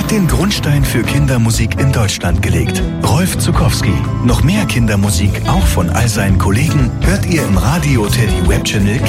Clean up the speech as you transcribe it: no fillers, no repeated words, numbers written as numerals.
hat den Grundstein für Kindermusik in Deutschland gelegt. Rolf Zuckowski. Noch mehr Kindermusik, auch von all seinen Kollegen, hört ihr im Radio Teddy Web Channel